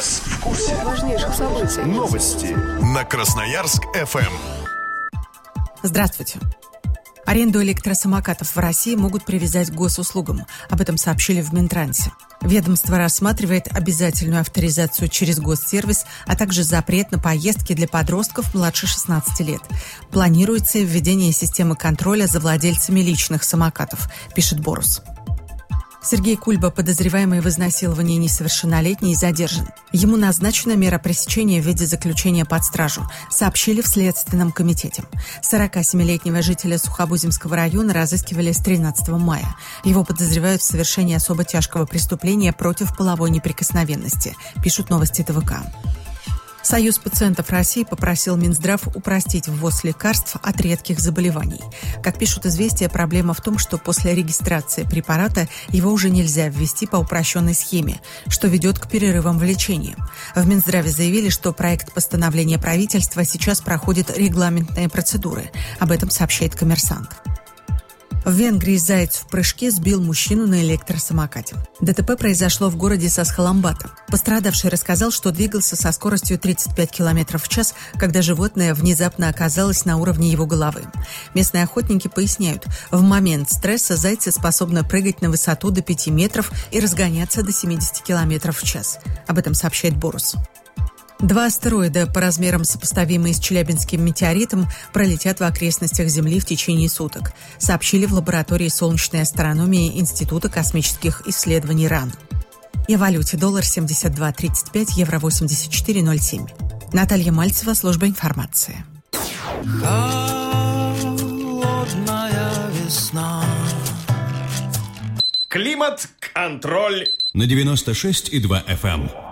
вас в курсе важнейших событий. Новости на Красноярск-ФМ. Здравствуйте. Аренду электросамокатов в России могут привязать к госуслугам. Об этом сообщили в Минтрансе. Ведомство рассматривает обязательную авторизацию через госсервис, а также запрет на поездки для подростков младше 16 лет. Планируется введение системы контроля за владельцами личных самокатов, пишет Борус. Сергей Кульба, подозреваемый в изнасиловании несовершеннолетней, задержан. Ему назначена мера пресечения в виде заключения под стражу, сообщили в Следственном комитете. 47-летнего жителя Сухобузимского района разыскивали с 13 мая. Его подозревают в совершении особо тяжкого преступления против половой неприкосновенности, пишут новости ТВК. Союз пациентов России попросил Минздрав упростить ввоз лекарств от редких заболеваний. Как пишут «Известия», проблема в том, что после регистрации препарата его уже нельзя ввести по упрощенной схеме, что ведет к перерывам в лечении. В Минздраве заявили, что проект постановления правительства сейчас проходит регламентные процедуры. Об этом сообщает «Коммерсант». В Венгрии заяц в прыжке сбил мужчину на электросамокате. ДТП произошло в городе Сасхаламбата. Пострадавший рассказал, что двигался со скоростью 35 км в час, когда животное внезапно оказалось на уровне его головы. Местные охотники поясняют, в момент стресса зайцы способны прыгать на высоту до 5 метров и разгоняться до 70 км в час. Об этом сообщает Борус. 2 астероида, по размерам сопоставимые с Челябинским метеоритом, пролетят в окрестностях Земли в течение суток, сообщили в лаборатории солнечной астрономии Института космических исследований РАН. И о валюте: доллар 72.35, евро 84.07. Наталья Мальцева, служба информации. Холодная весна. Климат-контроль на 96,2 FM.